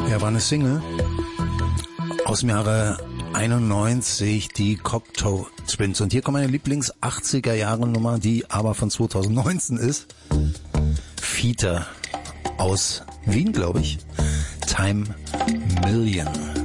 Ja, war eine Single aus dem Jahre 91, die Cocteau Twins. Und hier kommt meine Lieblings-80er-Jahre-Nummer, die aber von 2019 ist. Fiete aus Wien, glaube ich. Time Million.